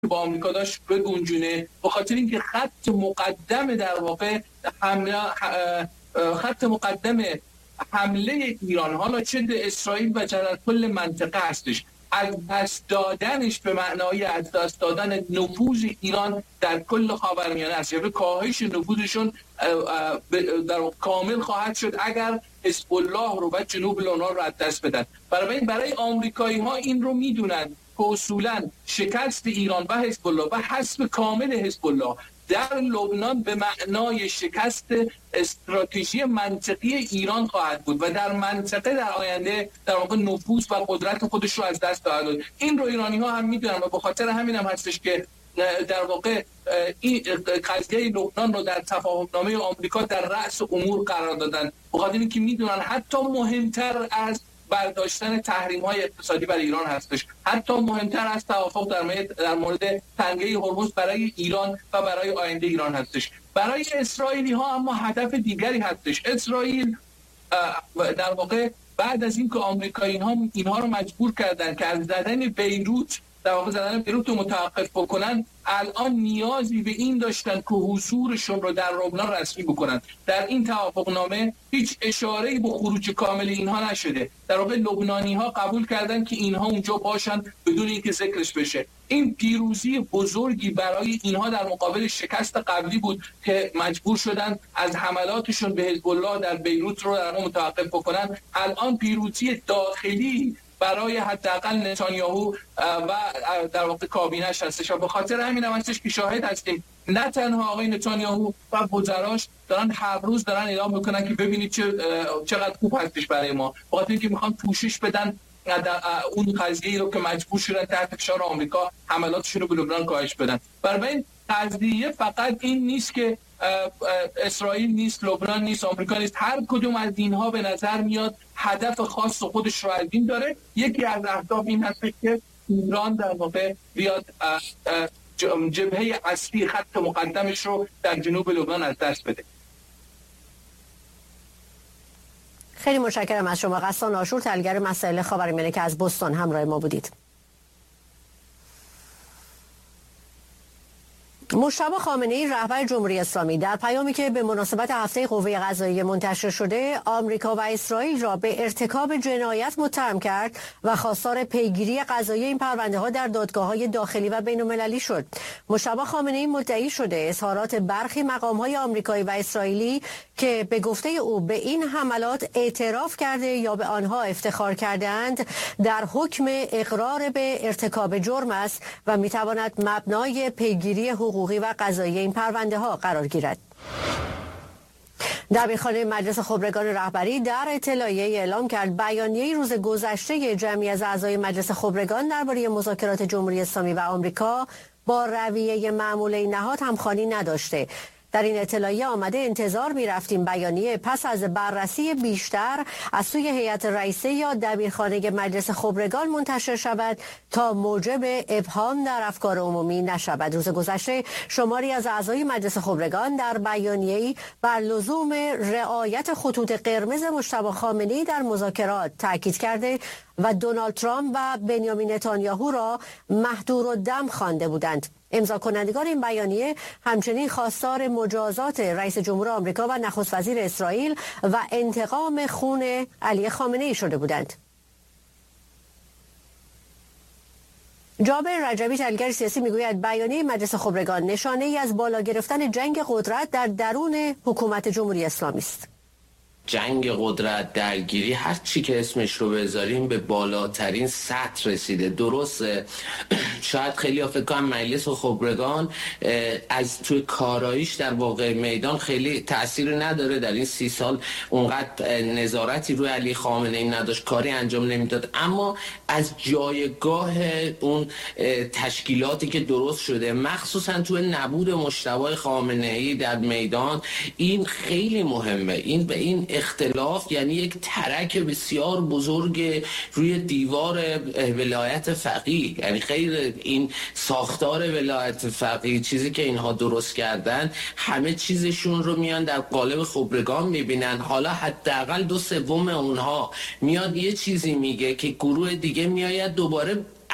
با آمریکا داشت بگنجونه، به خاطر اینکه خط مقدم در واقع خط مقدم حمله ایران، حالا چه در اسرائیل و چه در کل منطقه هستش، از دست دادنش به معنای از دست دادن نفوذ ایران در کل خاورمیانه است، یا به کاهش نفوذشون در کامل خواهد شد اگر حزب الله رو و جنوب لبنان رو از دست بدن. برای آمریکایی ها این رو میدونن که اصولا شکست ایران و حزب الله و حذف کامل حزب الله در لبنان به معنای شکست استراتژی منطقی ایران خواهد بود و در منطقه در آینده در واقع نفوذ و قدرت خودش رو از دست خواهد داد. این رو ایرانی ها هم میدونن و به خاطر همین هم هستش که در واقع این قضیه لبنان رو در تفاهمنامه آمریکا در رأس امور قرار دادن، به خاطر اینکه میدونن حتی مهمتر از برداشتن تحریم‌های اقتصادی برای ایران هستش، حتی مهمتر از توافق در مورد تنگه هرمز برای ایران و برای آینده ایران هستش. برای اسرائیلی ها اما هدف دیگری هستش. اسرائیل در واقع بعد از اینکه آمریکایی ها اینها رو مجبور کردن که از زدن بیروت رو متوقف بکنن، الان نیازی به این داشتن که حضورشون رو در لبنان رسمی بکنن. در این توافقنامه هیچ اشاره‌ای به خروج کامل اینها نشده. در واقع لبنانی ها قبول کردن که اینها اونجا باشن بدون اینکه ذکرش بشه. این پیروزی بزرگی برای اینها در مقابل شکست قبلی بود که مجبور شدن از حملاتشون به حزب الله در بیروت رو در متوقف بکنن. الان پیروزی داخلی برای حداقل نتانیاهو و در واقع کابینه‌اش هستش و به خاطر همین هم هستش که شاهد هستیم نه تنها آقای نتانیاهو و وزراش دارن هر روز دارن اعلام میکنن که ببینید چقدر خوب هستش برای ما، به خاطر اینکه میخوان پوشش بدن اون قضیه‌ای رو که مجبور شدن تحت فشار آمریکا حملاتشون رو به لبنان کاهش بدن. برای قضیه فقط این نیست که اسرائیل نیست، لبنان نیست، آمریکا نیست، هر کدوم از اینها به نظر میاد هدف خاص خودش رو از این داره. یکی از اهداف این هست که ایران در واقع بیاد جبهه اصلی خط مقدمش رو در جنوب لبنان از دست بده. خیلی متشکرم از شما غسان آشور، تحلیلگر مسائل خاورمیانه که از بوستون همراه ما بودید. مجتبی خامنه‌ای رهبر جمهوری اسلامی در پیامی که به مناسبت هفته قوه قضاییه منتشر شده آمریکا و اسرائیل را به ارتکاب جنایت متهم کرد و خواستار پیگیری قضایی این پرونده ها در دادگاه‌های داخلی و بین‌المللی شد. مجتبی خامنه‌ای مدعی شده اظهارات برخی مقام‌های آمریکایی و اسرائیلی که به گفته او به این حملات اعتراف کرده یا به آنها افتخار کرده‌اند در حکم اقرار به ارتکاب جرم است و می‌تواند مبنای پیگیری حقوقی و قضایی این پرونده ها قرار گیرد. دبیرخانه مجلس خبرگان رهبری در اطلاعیه اعلام کرد بیانیه روز گذشته جمعی از اعضای مجلس خبرگان درباره مذاکرات جمهوری اسلامی و آمریکا با رویه معمول این نهاد همخوانی نداشته. در این اطلاعیه آمده انتظار می رفتیم بیانیه پس از بررسی بیشتر از سوی هیئت رئیسه یا دبیرخانه مجلس خبرگان منتشر شود تا موجب ابهام در افکار عمومی نشود. روز گذشته شماری از اعضای مجلس خبرگان در بیانیه‌ای بر لزوم رعایت خطوط قرمز مجتبی خامنه‌ای در مذاکرات تاکید کرده و دونالد ترامپ و بنیامین نتانیاهو را مهدورالدم خوانده بودند. امضا کنندگان این بیانیه همچنین خواستار مجازات رئیس جمهور آمریکا و نخست وزیر اسرائیل و انتقام خون علی خامنه‌ای شده بودند. جابر رجبی تحلیلگر سیاسی میگوید بیانیه مجلس خبرگان نشانه ای از بالا گرفتن جنگ قدرت در درون حکومت جمهوری اسلامی است. جنگ قدرت، درگیری، هر چی که اسمش رو بذاریم به بالاترین سطح رسیده. درسته شاید خیلی ها فکر کنن مجلس و خبرگان از توی کاراییش در واقع میدان خیلی تأثیر نداره، در این 30 سال اونقدر نظارتی روی علی خامنه‌ای نداشت، کاری انجام نمیداد، اما از جایگاه اون تشکیلاتی که درست شده مخصوصا توی نبود مجتبی خامنه‌ای در میدان این خیلی مهمه. این به این اختلاف یعنی یک ترک بسیار بزرگ روی دیوار ولایت فقیه، یعنی خیلی این ساختار ولایت فقیه چیزی که اینها درست کردن همه چیزشون رو میان در قالب خبرگان میبینن. حالا حداقل 2/3 اونها میاد یه چیزی میگه که گروه دیگه میآید دوباره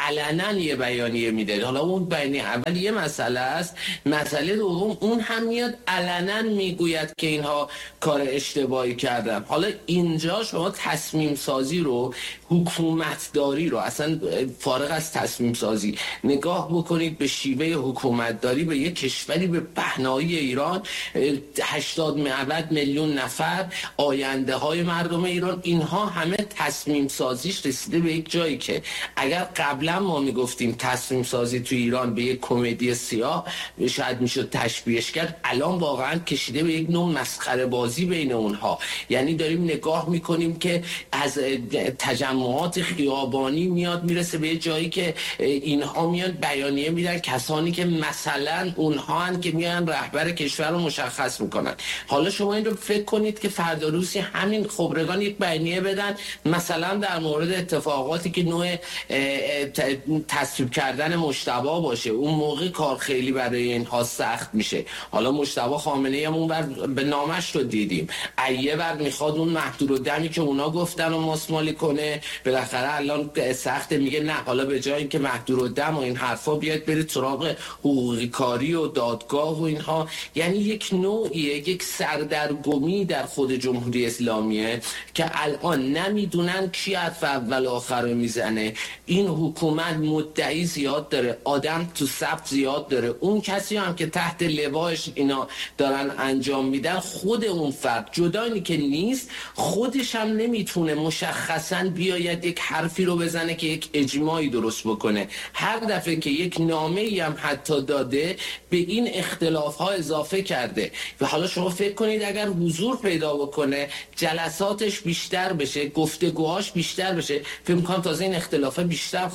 علنا یه بیانیه میده. حالا اون بیانیه اول یه مسئله است، مسئله دوم اون هم میاد علنا میگوید که اینها کار اشتباهی کردن. حالا اینجا شما تصمیم سازی رو، حکومتداری رو، اصلا فارغ از تصمیم سازی نگاه بکنید به شیوه حکومتداری به یک کشوری به پهنایی ایران، 80 میلیون نفر، آینده های مردم ایران، اینها همه تصمیم سازیش رسیده به یک جایی که اگر قبلا ما میگفتیم تصمیم سازی تو ایران به یک کمدی سیاه شاید میشد تشبیهش کرد، الان واقعا کشیده به یک نوع مسخره بازی بین اونها. یعنی داریم نگاه میکنیم که از تجمعات خیابانی میاد میرسه به جایی که اینها میان بیانیه میدن، کسانی که مثلا اونها هن که میان رهبر کشور رو مشخص میکنن. حالا شما این رو فکر کنید که فردا روزی همین خبرگان یک بیانیه بدن مثلا در مورد اتفاقاتی که نوع تصویب کردن مجتبی باشه، اون موقع کار خیلی برای اینها سخت میشه. حالا مجتبی خامنه‌ای هم اون بر به نامش رو دیدیم، ایه بر میخواد اون مهدورالدمی که اونا گفتن و ماسمالی کنه، بالاخره الان سخته، میگه نه حالا به جای اینکه مهدورالدم و این حرفا بیاد برید سراغ حقوقی کاری و دادگاه و اینها. یعنی یک نوعیه، یک سردرگمی در خود جمهوری اسلامیه که الان نمیدونن کی حرف اول و آخر رو میزنه. این حکومت مدعی زیاد داره، آدم تو صف زیاد داره، اون کسی هم که تحت لواش اینا دارن انجام میدن خود اون فرد جدایی که نیست، خودش هم نمیتونه مشخصا بیاید یک حرفی رو بزنه که یک اجماعی درست بکنه. هر دفعه که یک نامه‌ای هم حتی داده به این اختلاف ها اضافه کرده. و حالا شما فکر کنید اگر حضور پیدا بکنه، جلساتش بیشتر بشه، گفتگوهاش بیشتر بشه، فکر می‌کنم تازه این اختلافات بیشتر.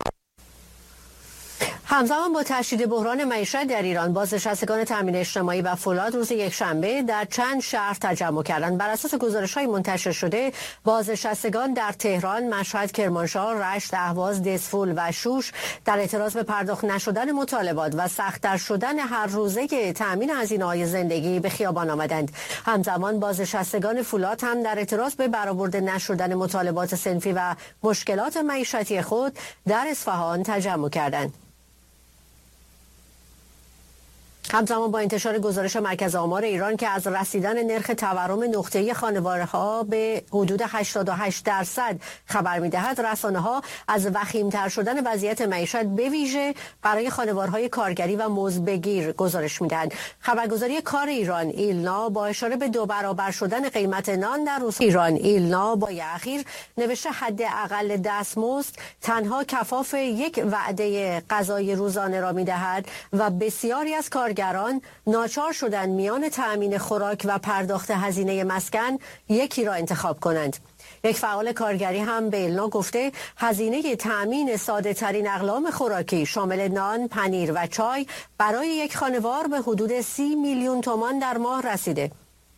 همزمان با تشدید بحران معیشت در ایران، بازنشستگان تامین اجتماعی و فولاد روز یکشنبه در چند شهر تجمع کردند. بر اساس گزارش‌های منتشر شده، بازنشستگان در تهران، مشهد، کرمانشاه، رشت، اهواز، دسفول و شوش در اعتراض به پرداخت نشدن مطالبات و سخت‌تر شدن هر روزه تامین هزینه‌های زندگی به خیابان آمدند. همزمان بازنشستگان فولاد هم در اعتراض به برآورده نشدن مطالبات صنفی و مشکلات معیشتی خود در اصفهان تجمع کردند. همزمان با انتشار گزارش مرکز آمار ایران که از رسیدن نرخ تورم نقطه‌ای خانوارها به حدود 88% خبر می‌دهد، رسانه‌ها از وخیم‌تر شدن وضعیت معیشت به ویژه برای خانوارهای کارگری و مزدبگیر گزارش می‌دهند. خبرگزاری کار ایران ایلنا با اشاره به 2 برابر شدن قیمت نان در روز ایران ایلنا با اخیر نوشته حداقل دستمزد تنها کفاف یک وعده غذای روزانه را می‌دهد و بسیاری از کارگران ناچار شدند میان تأمین خوراک و پرداخت هزینه مسکن یکی را انتخاب کنند. یک فعال کارگری هم به ایلنا گفته هزینه تأمین ساده ترین اقلام خوراکی شامل نان، پنیر و چای برای یک خانوار به حدود 30 میلیون تومان در ماه رسیده.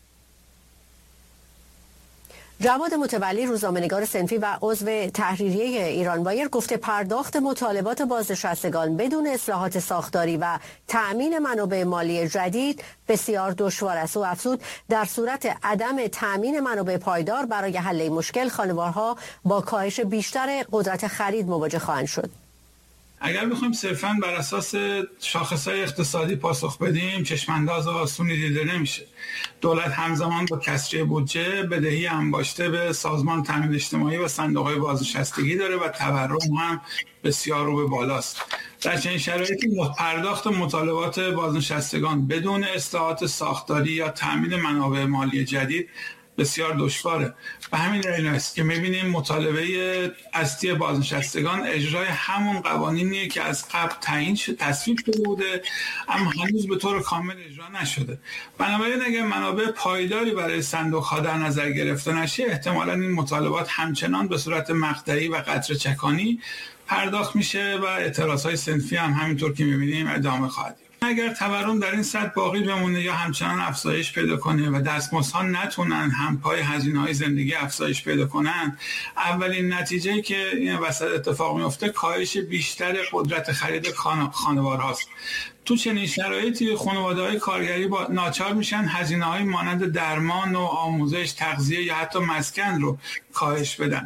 جواد متولی، روزنامه‌نگار صنفی و عضو تحریریه ایران وایر، گفته پرداخت مطالبات بازنشستگان بدون اصلاحات ساختاری و تأمین منابع مالی جدید بسیار دشوار است. او افزود در صورت عدم تأمین منابع پایدار برای حل این مشکل، خانوارها با کاهش بیشتر قدرت خرید مواجه خواهند شد. اگر بخوایم صرفاً بر اساس شاخص‌های اقتصادی پاسخ بدیم، چشم‌انداز آسونی دیده نمیشه. دولت همزمان با کسری بودجه بدهی انباشته به سازمان تامین اجتماعی و صندوق‌های بازنشستگی داره و تورم هم بسیار رو به بالاست. در چنین شرایطی پرداخت مطالبات بازنشستگان بدون اصلاحات ساختاری یا تامین منابع مالی جدید بسیار دشواره. به همین دلیل است که می‌بینیم مطالبه اصلی بازنشستگان اجرای همون قوانینیه که از قبل تصویب شده بوده اما هنوز به طور کامل اجرا نشده. بنابراین اگر منابع پایداری برای صندوق‌ها در نظر گرفته نشه، احتمالاً این مطالبات همچنان به صورت مقطعی و قطره چکانی پرداخت میشه و اعتراض‌های صنفی هم همینطور که می‌بینیم ادامه خواهد. اگر تورم در این سطح باقی بمونه یا همچنان افزایش پیدا کنه و دستمزدها نتونن همپای هزینه‌های زندگی افزایش پیدا کنن، اولین نتیجه‌ای که این وسط اتفاق میفته کاهش بیشتر قدرت خرید خانوارهاست. تو چنین شرایطی خانواده‌های کارگری ناچار میشن هزینه‌های مانند درمان و آموزش، تغذیه یا حتی مسکن رو کاهش بدن.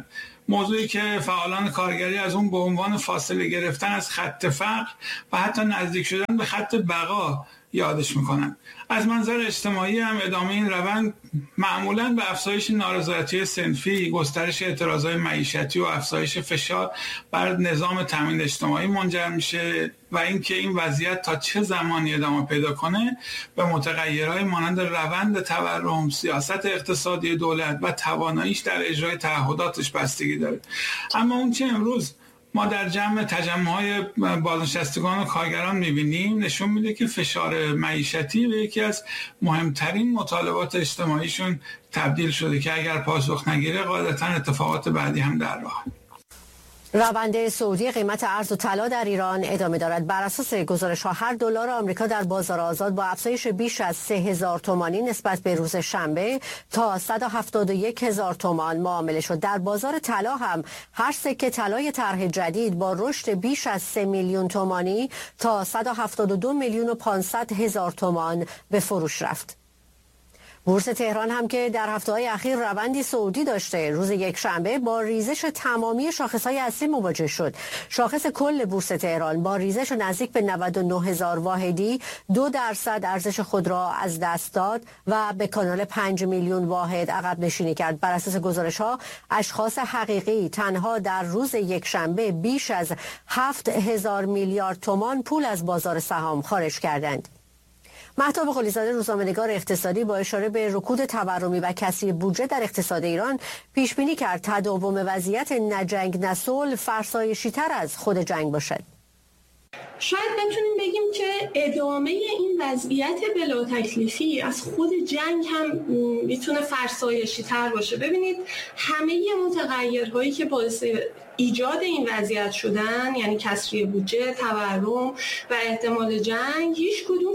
موضوعی که فعالان کارگری از اون به عنوان فاصله گرفتن از خط فقر و حتی نزدیک شدن به خط بقا یادش میکنن. از منظر اجتماعی هم ادامه این روند معمولاً به افزایش نارضایتی صنفی، گسترش اعتراضهای معیشتی و افزایش فشار بر نظام تامین اجتماعی منجر میشه و اینکه این وضعیت تا چه زمانی ادامه پیدا کنه به متغیرهای مانند روند تورم، سیاست اقتصادی دولت و تواناییش در اجرای تعهداتش بستگی داره. اما اون چه امروز ما در جمع تجمع‌های بازنشستگان و کارگران می‌بینیم نشون میده که فشار معیشتی به یکی از مهمترین مطالبات اجتماعیشون تبدیل شده که اگر پاسخ نگیره قاعدتاً اتفاقات بعدی هم در راه. روند صعودی قیمت ارز و طلا در ایران ادامه دارد. بر اساس گزارش‌ها هر دلار آمریکا در بازار آزاد با افزایش بیش از 3000 تومانی نسبت به روز شنبه تا 171,000 تومان معامله شد. در بازار طلا هم هر سکه طلای طرح جدید با رشد بیش از 3 میلیون تومانی تا 172,500,000 تومان به فروش رفت. بورس تهران هم که در هفته‌های اخیر روندی صعودی داشته، روز یکشنبه با ریزش تمامی شاخص‌های اصلی مواجه شد. شاخص کل بورس تهران با ریزش نزدیک به 99,000 واحدی 2% ارزش خود را از دست داد و به کانال 5 میلیون واحد عقب نشینی کرد. بر اساس گزارش‌ها اشخاص حقیقی تنها در روز یکشنبه بیش از 7,000 میلیارد تومان پول از بازار سهام خارج کردند. مهتاب قلی‌زاده، روزنامه‌نگار اقتصادی، با اشاره به رکود تورمی و کسری بودجه در اقتصاد ایران پیش بینی کرد تداوم وضعیت نه جنگ نه صلح فرسایشی‌تر از خود جنگ باشد. شاید بتونیم بگیم که ادامه این وضعیت بلا تکلیفی از خود جنگ هم میتونه فرسایشی تر باشه. ببینید همه متغیرهایی که باعث ایجاد این وضعیت شدن، یعنی کسری بودجه، تورم و احتمال جنگ، هیچ کدوم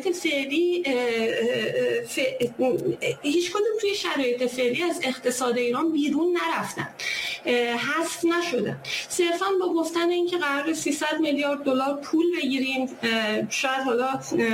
توی شرایط فعلی از اقتصاد ایران بیرون نرفتن، حذف نشدن. صرفا با گفتن اینکه قرار 300 میلیارد دلار پول بگیریم، شاید حالا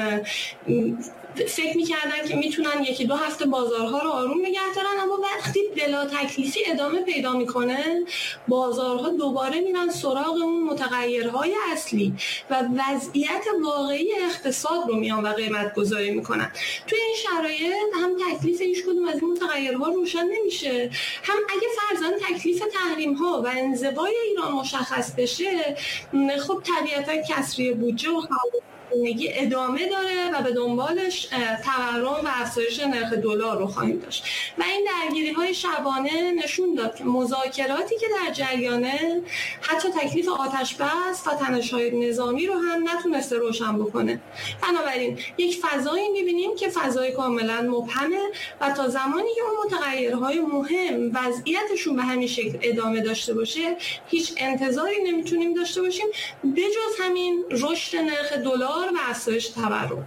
فکر می‌کردن که میتونن یکی دو هفته بازارها رو آروم نگه دارن، اما وقتی بلا تکلیفی ادامه پیدا میکنه بازارها دوباره میرن سراغ اون متغیرهای اصلی و وضعیت واقعی اقتصاد رو میان و قیمت گذاری میکنن. توی این شرایط هم تکلیف هیچ کدوم از این متغیرها روشن نمیشه، هم اگه فرضاً تکلیف تحریم‌ها و انزوای ایران مشخص بشه، خب طبیعتاً کسری بودجه و ادامه داره و به دنبالش تورم و افزایش نرخ دلار رو خواهیم داشت. و این درگیری‌های شبانه نشون داد که مذاکراتی که در جریانه حتی تکلیف آتش‌بس و تنش‌های نظامی رو هم نتونسته روشن بکنه. بنابراین یک فضایی می‌بینیم که فضای کاملا مبهمه و تا زمانی که اون متغیرهای مهم وضعیتشون به همین شکل ادامه داشته باشه هیچ انتظاری نمیتونیم داشته باشیم بجز همین رشد نرخ دلار و افزایش تورم.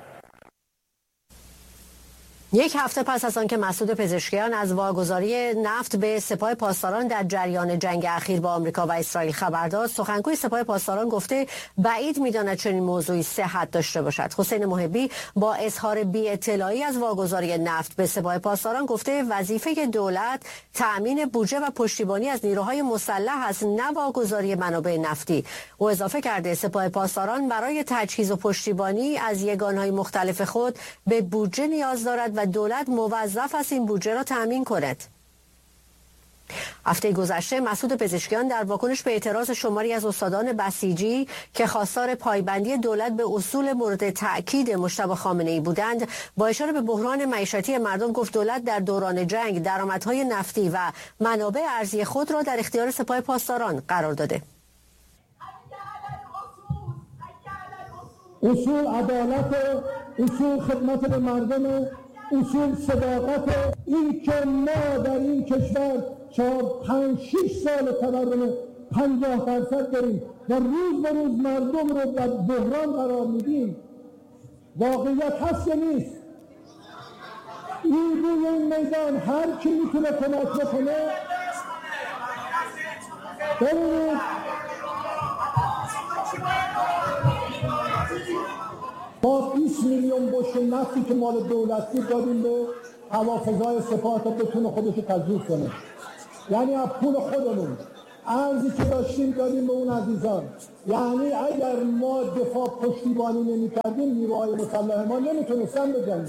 یک هفته پس از آنکه مسعود پزشکیان از واگذاری نفت به سپاه پاسداران در جریان جنگ اخیر با آمریکا و اسرائیل خبر داد، سخنگوی سپاه پاسداران گفته بعید می‌داند چنین موضوعی صحت داشته باشد. حسین محبی با اظهار بی‌اطلاعی از واگذاری نفت به سپاه پاسداران گفته وظیفه دولت تأمین بودجه و پشتیبانی از نیروهای مسلح است، نه واگذاری منابع نفتی. او اضافه کرده سپاه پاسداران برای تجهیز و پشتیبانی از یگانهای مختلف خود به بودجه نیاز دارد و دولت موظف است این بودجه را تأمین کند. هفته گذشته مسعود پزشکیان در واکنش به اعتراض شماری از استادان بسیجی که خواستار پایبندی دولت به اصول مورد تأکید مجتبی خامنه‌ای بودند، با اشاره به بحران معیشتی مردم گفت دولت در دوران جنگ درآمدهای نفتی و منابع ارزی خود را در اختیار سپاه پاسداران قرار داده. اصول عدالت، اصول خدمت به مردم، اصول صداقت. این که ما در این کشور 4-5-6 سال تورم 50% داریم و روز به روز مردم رو در بحران قرار میدیم، واقعیت هست یا نیست؟ این روی این میدان هر کی میتونه کمک بکنه. ببینید ما 20 میلیون بشکه نفتی که مال دولتی دادیم به هوافضای سپاه تا بتونه خودش رو تجهیز کنه، یعنی از پول خودمون عرضی که داشتیم دادیم به اون عزیزان. یعنی اگر ما دفاع پشتیبانی نمی‌کردیم نیروهای مسلح ما نمیتونستن بجنگن.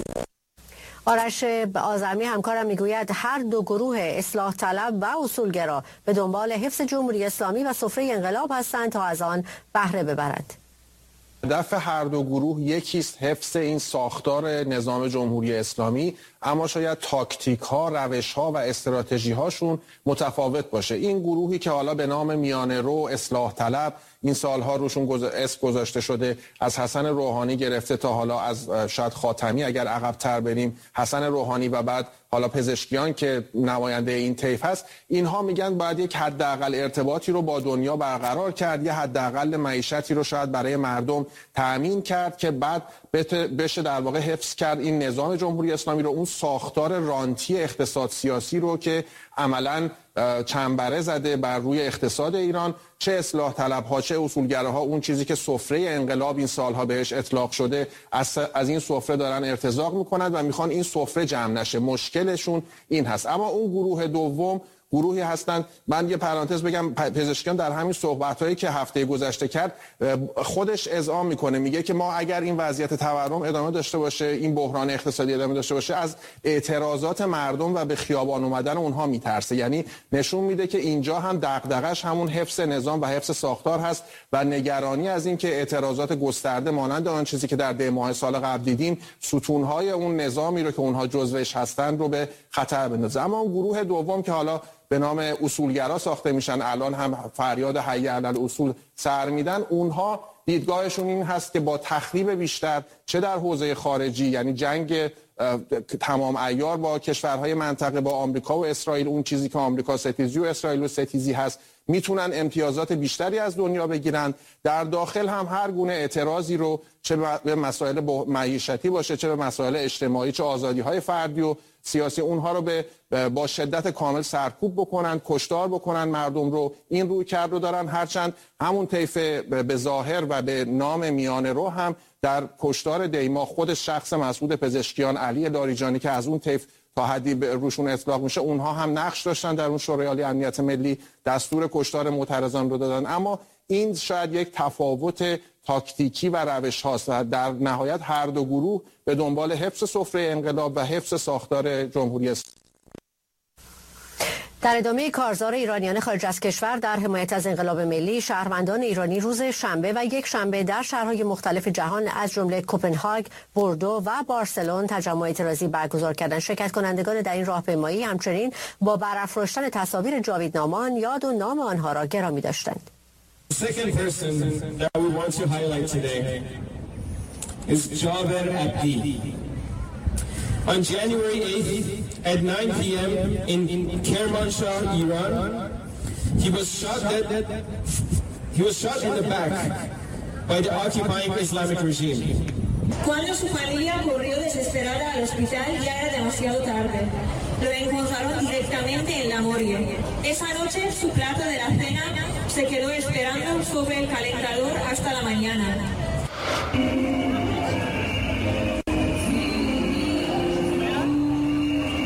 آرش آذرمی همکارم میگوید هر دو گروه اصلاح طلب و اصولگرا به دنبال حفظ جمهوری اسلامی و سفره انقلاب هستند تا از آن بهره ببرند. هدف هر دو گروه یکیست، حفظ این ساختار نظام جمهوری اسلامی، اما شاید تاکتیک ها، روش ها و استراتژی هاشون متفاوت باشه. این گروهی که حالا به نام میانه رو، اصلاح طلب، این سالها روشون اسم گذاشته شده، از حسن روحانی گرفته تا حالا از شاید خاتمی اگر عقب‌تر بریم، حسن روحانی و بعد حالا پزشکیان که نماینده این طیف هست، اینها میگن باید یک حداقل ارتباطی رو با دنیا برقرار کرد، یه حداقل معیشتی رو شاید برای مردم تأمین کرد که بعد بشه در واقع حفظ کرد این نظام جمهوری اسلامی رو، اون ساختار رانتی اقتصاد سیاسی رو که عملاً چنبره زده بر روی اقتصاد ایران. چه اصلاح طلب ها چه اصولگراها اون چیزی که سفره انقلاب این سالها بهش اطلاق شده از این سفره دارن ارتزاق میکنند و میخوان این سفره جمع نشه. مشکلشون این هست. اما اون گروه دوم گروهی هستند، من یه پرانتز بگم، پزشکیان در همین صحبت‌هایی که هفته گذشته کرد خودش اذعان میکنه، میگه که ما اگر این وضعیت تورم ادامه داشته باشه، این بحران اقتصادی ادامه داشته باشه، از اعتراضات مردم و به خیابان اومدن اونها میترسه. یعنی نشون میده که اینجا هم دغدغش همون حفظ نظام و حفظ ساختار هست و نگرانی از این که اعتراضات گسترده مانند آن چیزی که در دی ماه سال قبل دیدیم ستونهای اون نظامی رو که اونها جزوش هستن رو به خطر بندازه. اما اون گروه دوم که حالا به نام اصولگرا ساخته میشن، الان هم فریاد حی علی الاصول سر میدن، اونها دیدگاهشون این هست که با تخریب بیشتر چه در حوزه خارجی، یعنی جنگ تمام عیار با کشورهای منطقه، با آمریکا و اسرائیل، اون چیزی که آمریکا ستیزی و اسرائیل و ستیزی هست، میتونن امتیازات بیشتری از دنیا بگیرن. در داخل هم هر گونه اعتراضی رو چه به مسائل معیشتی باشه، چه به مسائل اجتماعی، چه آزادی‌های فردی و سیاسی، اونها رو با شدت کامل سرکوب بکنن، کشتار بکنن مردم رو. این روی کرد رو دارن، هرچند همون طیف به ظاهر و به نام میانه رو هم در کشتار دیما خود شخص مسعود پزشکیان، علی لاریجانی که از اون طیف تا حدی روشون اطلاق میشه، اونها هم نقش داشتن در اون شورای عالی امنیت ملی، دستور کشتار معترضان رو دادن. اما این شاید یک تفاوت تاکتیکی و روش هاست و در نهایت هر دو گروه به دنبال حفظ سفره انقلاب و حفظ ساختار جمهوری اسلامی. در ادامه کارزار ایرانیان خارج از کشور در حمایت از انقلاب ملی، شهروندان ایرانی روز شنبه و یک شنبه در شهرهای مختلف جهان از جمله کوپنهاگ، بوردو و بارسلون تجمع اعتراضی برگزار کردند. شرکت کنندگان در این راهپیمایی همچنین با برافراشتن تصاویر جاویدنامان یاد و نام آنها را گرامی داشتند. The second person that we want to highlight today is Javer Abdi. On January 8th at 9 p.m. in Kermanshah, Iran, he was shot in the back by the occupying Islamic regime. Cuando su familia corrió desesperada al hospital ya era demasiado tarde. Lo encontraron directamente en la morgue. Esa noche su plato de la cena se quedó esperando sobre el calentador hasta la mañana.